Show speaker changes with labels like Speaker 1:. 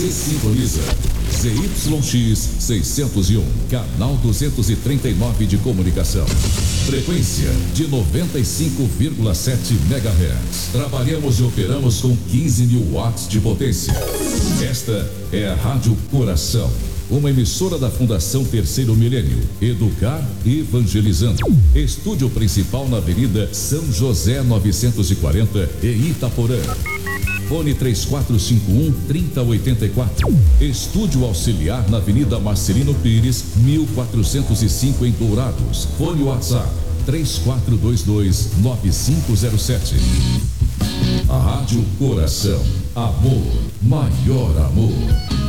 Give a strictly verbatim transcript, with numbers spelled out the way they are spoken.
Speaker 1: Você sintoniza Z Y X seiscentos e um, canal duzentos e trinta e nove de comunicação. Frequência de noventa e cinco vírgula sete megahertz. Trabalhamos e operamos com quinze mil watts de potência. Esta é a Rádio Coração, uma emissora da Fundação Terceiro Milênio. Educar evangelizando. Estúdio principal na Avenida São José novecentos e quarenta, em Itaporã. Fone três quatro cinco um, três zero oito quatro. Estúdio auxiliar na Avenida Marcelino Pires, mil quatrocentos e cinco, em Dourados. Fone WhatsApp três quatro dois dois, nove cinco zero sete. A Rádio Coração. Amor, maior amor.